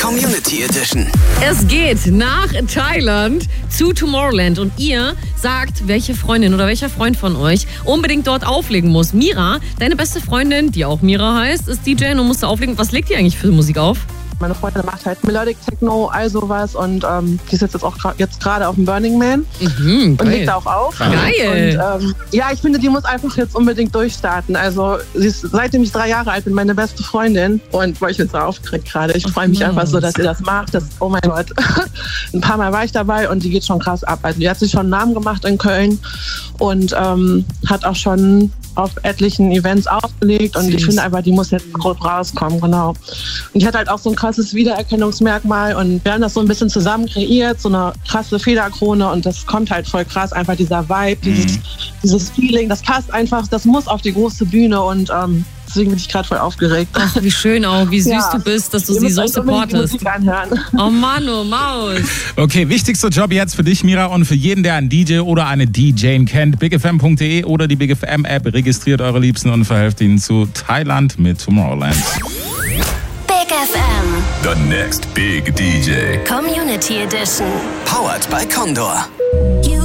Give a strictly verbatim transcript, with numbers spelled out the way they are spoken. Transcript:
Community Edition. Es geht nach Thailand zu Tomorrowland und ihr sagt, welche Freundin oder welcher Freund von euch unbedingt dort auflegen muss. Mira, deine beste Freundin, die auch Mira heißt, ist D J und musste auflegen. Was legt ihr eigentlich für Musik auf? Meine Freundin macht halt Melodic Techno, all sowas und ähm, die ist jetzt auch gra- jetzt gerade auf dem Burning Man Mhm, und legt da auch auf. Geil. Und ähm, ja, ich finde, die muss einfach jetzt unbedingt durchstarten. Also sie ist, seitdem ich drei Jahre alt bin, meine beste Freundin und boah, ich bin so aufgeregt gerade. Ich freue mich einfach so, dass ihr das macht. Das, oh mein Gott, ein paar Mal war ich dabei und die geht schon krass ab. Also die hat sich schon einen Namen gemacht in Köln und ähm, hat auch schon auf etlichen Events aufgelegt und Süß. ich finde einfach, die muss jetzt groß rauskommen, genau. Und die hat halt auch so ein krasses Wiedererkennungsmerkmal und wir haben das so ein bisschen zusammen kreiert, so eine krasse Federkrone und das kommt halt voll krass, einfach dieser Vibe, dieses, mhm. dieses Feeling, das passt einfach, das muss auf die große Bühne und ähm, deswegen bin ich gerade voll aufgeregt. Ach, wie schön auch, wie süß Ja. du bist, dass du Ihr sie müsst so euch unbedingt die supportest. Musik anhören. Oh Mann, oh Maus. Okay, wichtigster Job jetzt für dich, Mira, und für jeden, der einen D J oder eine D J kennt. big f m punkt d e oder die Big F M App. Registriert eure Liebsten und verhelft ihnen zu Thailand mit Tomorrowland. Big F M. The next big D J. Community Edition. Powered by Condor. You